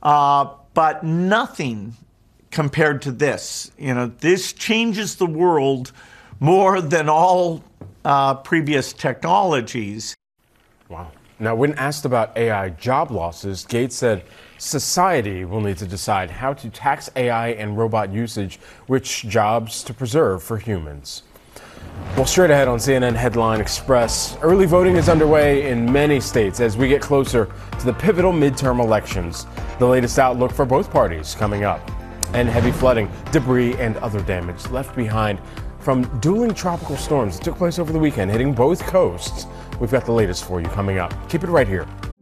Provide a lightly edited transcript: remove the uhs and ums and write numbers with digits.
but nothing compared to this. This changes the world more than all previous technologies. Wow. Now, when asked about AI job losses, Gates said society will need to decide how to tax AI and robot usage, which jobs to preserve for humans. Well, straight ahead on CNN Headline Express, early voting is underway in many states as we get closer to the pivotal midterm elections. The latest outlook for both parties coming up. And heavy flooding, debris, and other damage left behind from dueling tropical storms that took place over the weekend, hitting both coasts. We've got the latest for you coming up. Keep it right here